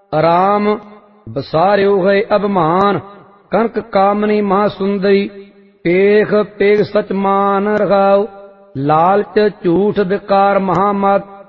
आराम बसार्यो है अभिमान। कनक कामनी महासुंदरी पेख पेख सच मान रखाओ। लालच झूठ विकार महामत